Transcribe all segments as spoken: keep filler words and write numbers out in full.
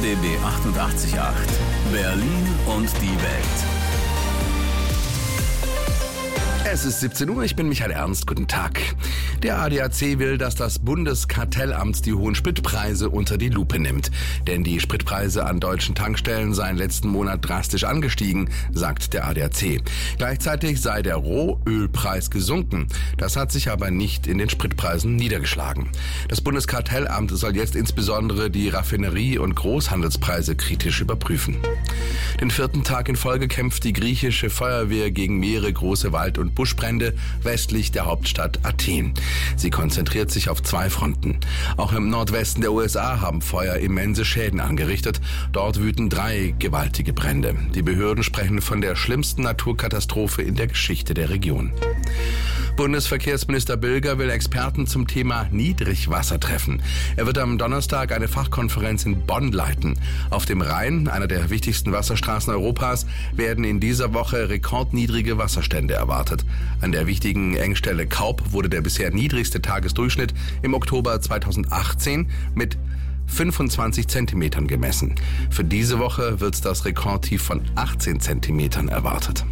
B B achtundachtzig Komma acht. Berlin und die Welt. Es ist siebzehn Uhr, ich bin Michael Ernst, guten Tag. Der A D A C will, dass das Bundeskartellamt die hohen Spritpreise unter die Lupe nimmt. Denn die Spritpreise an deutschen Tankstellen seien letzten Monat drastisch angestiegen, sagt der A D A C. Gleichzeitig sei der Rohölpreis gesunken. Das hat sich aber nicht in den Spritpreisen niedergeschlagen. Das Bundeskartellamt soll jetzt insbesondere die Raffinerie- und Großhandelspreise kritisch überprüfen. Den vierten Tag in Folge kämpft die griechische Feuerwehr gegen mehrere große Wald- und Buschbrände westlich der Hauptstadt Athen. Sie konzentriert sich auf zwei Fronten. Auch im Nordwesten der U S A haben Feuer immense Schäden angerichtet. Dort wüten drei gewaltige Brände. Die Behörden sprechen von der schlimmsten Naturkatastrophe in der Geschichte der Region. Bundesverkehrsminister Bilger will Experten zum Thema Niedrigwasser treffen. Er wird am Donnerstag eine Fachkonferenz in Bonn leiten. Auf dem Rhein, einer der wichtigsten Wasserstraßen Europas, werden in dieser Woche rekordniedrige Wasserstände erwartet. An der wichtigen Engstelle Kaup wurde der bisher niedrigste Tagesdurchschnitt im Oktober zweitausendachtzehn mit fünfundzwanzig Zentimetern gemessen. Für diese Woche wird das Rekordtief von achtzehn Zentimetern erwartet.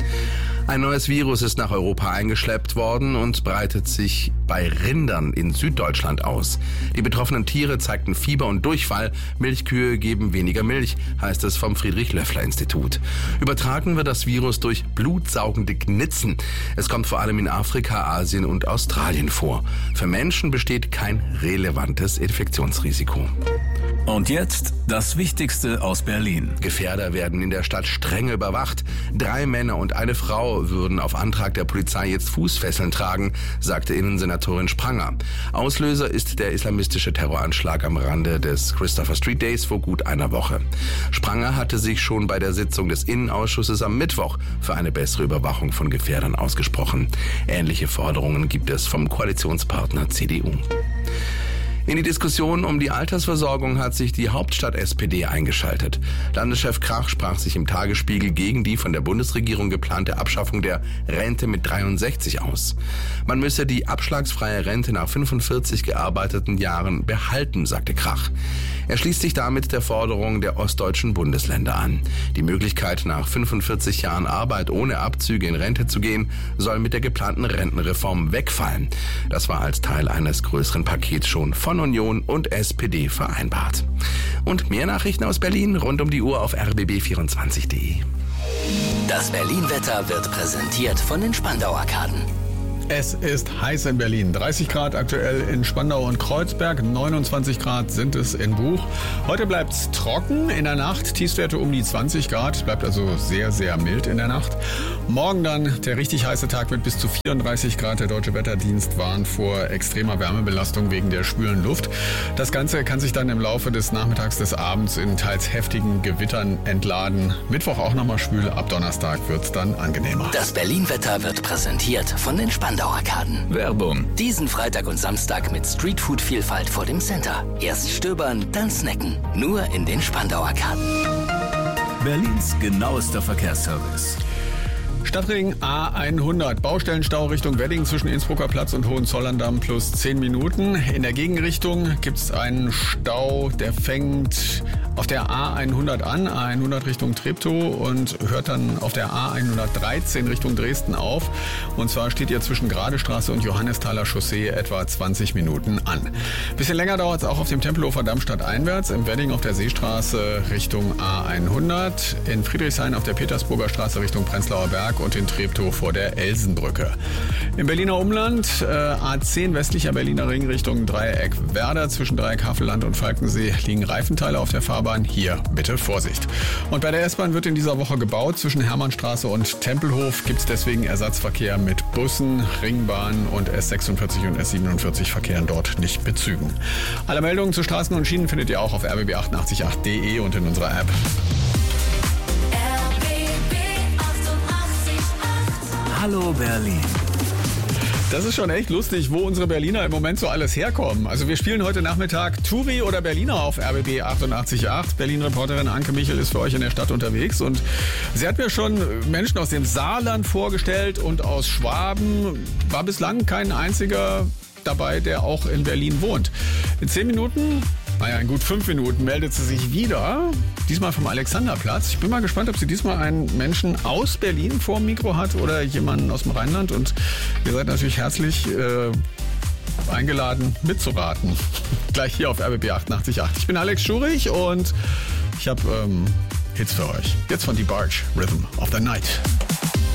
Ein neues Virus ist nach Europa eingeschleppt worden und breitet sich bei Rindern in Süddeutschland aus. Die betroffenen Tiere zeigten Fieber und Durchfall. Milchkühe geben weniger Milch, heißt es vom Friedrich-Löffler-Institut. Übertragen wird das Virus durch blutsaugende Gnitzen. Es kommt vor allem in Afrika, Asien und Australien vor. Für Menschen besteht kein relevantes Infektionsrisiko. Und jetzt das Wichtigste aus Berlin. Gefährder werden in der Stadt streng überwacht. Drei Männer und eine Frau würden auf Antrag der Polizei jetzt Fußfesseln tragen, sagte Innensenatorin Spranger. Auslöser ist der islamistische Terroranschlag am Rande des Christopher Street Days vor gut einer Woche. Spranger hatte sich schon bei der Sitzung des Innenausschusses am Mittwoch für eine bessere Überwachung von Gefährdern ausgesprochen. Ähnliche Forderungen gibt es vom Koalitionspartner C D U. In die Diskussion um die Altersversorgung hat sich die Hauptstadt-S P D eingeschaltet. Landeschef Krach sprach sich im Tagesspiegel gegen die von der Bundesregierung geplante Abschaffung der Rente mit dreiundsechzig aus. Man müsse die abschlagsfreie Rente nach fünfundvierzig gearbeiteten Jahren behalten, sagte Krach. Er schließt sich damit der Forderung der ostdeutschen Bundesländer an. Die Möglichkeit, nach fünfundvierzig Jahren Arbeit ohne Abzüge in Rente zu gehen, soll mit der geplanten Rentenreform wegfallen. Das war als Teil eines größeren Pakets schon von Union und S P D vereinbart. Und mehr Nachrichten aus Berlin rund um die Uhr auf r b b vierundzwanzig punkt d e. Das Berlin-Wetter wird präsentiert von den Spandau-Arkaden. Es ist heiß in Berlin. dreißig Grad aktuell in Spandau und Kreuzberg, neunundzwanzig Grad sind es in Buch. Heute bleibt es trocken, in der Nacht Tiefstwerte um die zwanzig Grad. Es bleibt also sehr, sehr mild in der Nacht. Morgen dann der richtig heiße Tag mit bis zu vierunddreißig Grad. Der Deutsche Wetterdienst warnt vor extremer Wärmebelastung wegen der schwülen Luft. Das Ganze kann sich dann im Laufe des Nachmittags, des Abends in teils heftigen Gewittern entladen. Mittwoch auch nochmal schwül, ab Donnerstag wird es dann angenehmer. Das Berlin-Wetter wird präsentiert von den Spandau-Arkaden. Werbung. Diesen Freitag und Samstag mit Streetfood-Vielfalt vor dem Center. Erst stöbern, dann snacken. Nur in den Spandau-Arkaden. Berlins genauester Verkehrsservice. Stadtring A hundert, Baustellenstau Richtung Wedding zwischen Innsbrucker Platz und Hohenzollern-Damm plus zehn Minuten. In der Gegenrichtung gibt es einen Stau, der fängt auf der A hundert an, A hundert Richtung Treptow und hört dann auf der A hundertdreizehn Richtung Dresden auf. Und zwar steht ihr zwischen Gradestraße und Johannesthaler Chaussee etwa zwanzig Minuten an. Bisschen länger dauert es auch auf dem Tempelhofer Damm stadteinwärts, im Wedding auf der Seestraße Richtung A hundert, in Friedrichshain auf der Petersburger Straße Richtung Prenzlauer Berg und in Treptow vor der Elsenbrücke. Im Berliner Umland äh, A zehn westlicher Berliner Ring Richtung Dreieck Werder zwischen Dreieck Havelland und Falkensee liegen Reifenteile auf der Fahrbahn. Hier bitte Vorsicht. Und bei der S-Bahn wird in dieser Woche gebaut. Zwischen Hermannstraße und Tempelhof gibt es deswegen Ersatzverkehr mit Bussen, Ringbahn und S sechsundvierzig und S siebenundvierzig verkehren dort nicht mit Zügen. Alle Meldungen zu Straßen und Schienen findet ihr auch auf r b b achtundachtzig punkt acht punkt d e und in unserer App. Hallo Berlin. Das ist schon echt lustig, wo unsere Berliner im Moment so alles herkommen. Also wir spielen heute Nachmittag Touri oder Berliner auf R B B achtundachtzig Komma acht. Berlin-Reporterin Anke Michel ist für euch in der Stadt unterwegs und sie hat mir schon Menschen aus dem Saarland vorgestellt und aus Schwaben. War bislang kein einziger dabei, der auch in Berlin wohnt. In zehn Minuten Naja, in gut fünf Minuten meldet sie sich wieder. Diesmal vom Alexanderplatz. Ich bin mal gespannt, ob sie diesmal einen Menschen aus Berlin vor dem Mikro hat oder jemanden aus dem Rheinland. Und ihr seid natürlich herzlich äh, eingeladen, mitzuraten. Gleich hier auf R B B achtundachtzig Komma acht. Ich bin Alex Schurich und ich habe ähm, Hits für euch. Jetzt von DeBarge, Rhythm of the Night.